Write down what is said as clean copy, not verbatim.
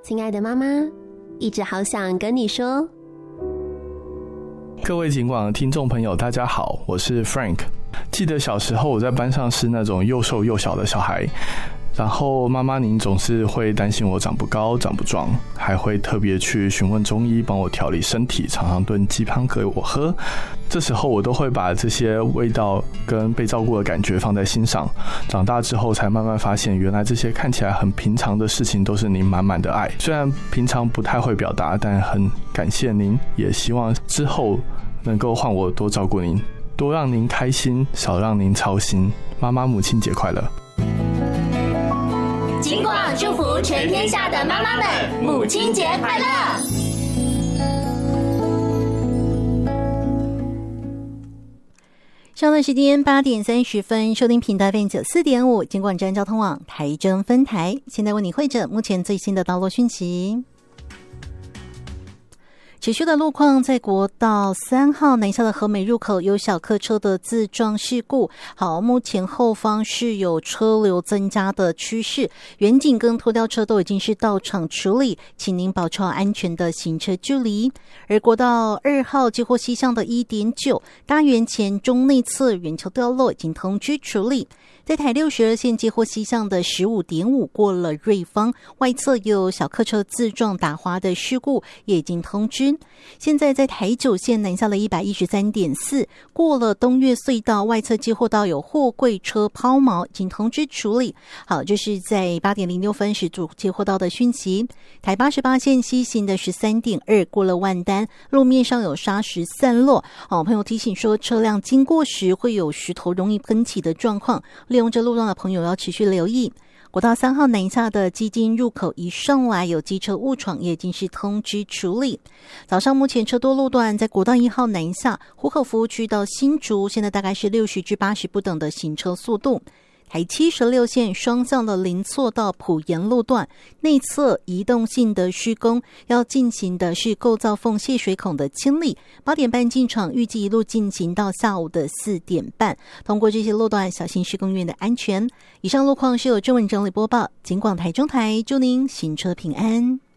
亲爱的妈妈，一直好想跟你说。 各位警广的听众朋友大家好，我是 Frank。 记得小时候我在班上是那种又瘦又小的小孩，然后妈妈您总是会担心我长不高长不壮，还会特别去询问中医帮我调理身体，常常炖鸡汤给我喝。这时候我都会把这些味道跟被照顾的感觉放在心上，长大之后才慢慢发现，原来这些看起来很平常的事情都是您满满的爱。虽然平常不太会表达，但很感谢您，也希望之后能够换我多照顾您，多让您开心，少让您操心。妈妈母亲节快乐。 警广祝福全天下的妈妈们，母亲节快乐！ 上段时间8点30分，收听频道 FM94.5 警广站交通网台中分台，现在为你汇整目前最新的道路讯息。持续的路况，在国道3号南下的和美入口有小客车的自撞事故。好，目前后方是有车流增加的趋势，远警跟拖吊车都已经是到场处理，请您保持好安全的行车距离。而国道2号接获西向的 1.9 大园前中内侧远桥掉落，已经通知处理。在台62线接获西向的 15.5 过了瑞芳，外侧有小客车自撞打滑的事故，也已经通知。现在在台9线南下了 113.4 过了东岳隧道，外侧接获到有货柜车抛锚，已经通知处理。好，这是在8点06分时接获到的讯息。台88线西行的 13.2 过了万丹，路面上有砂石散落。朋友提醒说，车辆经过时会有石头容易喷起的状况，利用这路段的朋友要持续留意。国道3号南下的基金入口一上来有机车误闯，也已经是通知处理。早上目前车多路段，在国道1号南下湖口服务区到新竹，现在大概是60至80不等的行车速度。台76线双向的林厝到埔盐路段内侧移动性的施工，要进行的是构造缝泄水孔的清理。8点半进场，预计一路进行到下午的4点半。通过这些路段，小心施工员的安全。以上路况是由郑文整理播报，警广台中台，祝您行车平安。